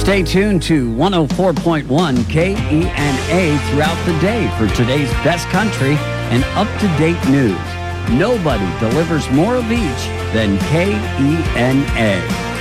Stay tuned to 104.1 KENA throughout the day for today's best country and up-to-date news. Nobody delivers more of each than KENA.